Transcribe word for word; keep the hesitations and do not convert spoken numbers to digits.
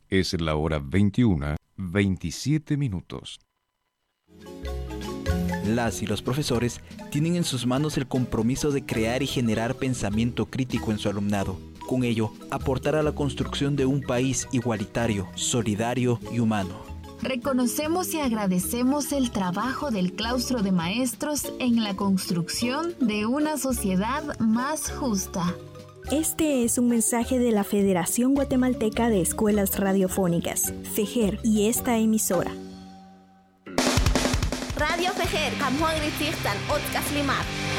Es la hora veintiuna, veintisiete minutos. Las y los profesores tienen en sus manos el compromiso de crear y generar pensamiento crítico en su alumnado. Con ello, aportar a la construcción de un país igualitario, solidario y humano. Reconocemos y agradecemos el trabajo del claustro de maestros en la construcción de una sociedad más justa. Este es un mensaje de la Federación Guatemalteca de Escuelas Radiofónicas, FEGER, y esta emisora. Radio FEGER, Kamhuan Gritirtan, Otkas Limar.